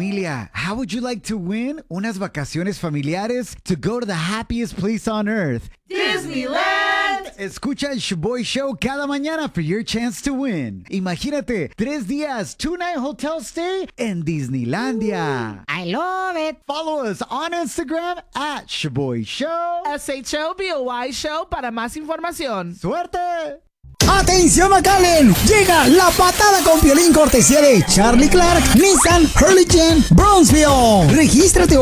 familia, how would you like to win unas vacaciones familiares to go to the happiest place on earth? Disneyland! Escucha el Shoboy Show cada mañana for your chance to win. Imagínate, 3 días, 2-night hotel stay en Disneylandia. I love it. Follow us on Instagram at Shoboy Show. SHOBOY Show para más información. ¡Suerte! ¡Atención, McAllen! Llega la patada con Piolín cortesía de Charlie Clark, Nissan, Hurricane, Bronzeville. Regístrate